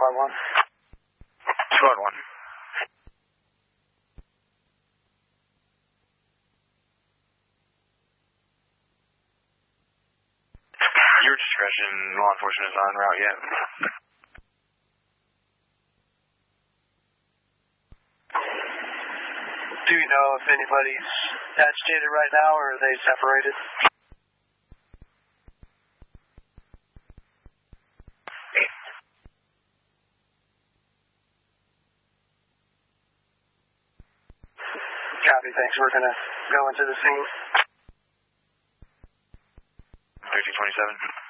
251. 251. Your discretion, law enforcement is en route yet. Do you know if anybody's agitated right now, or are they separated? Copy, thanks. We're going to go into the scene. 1327.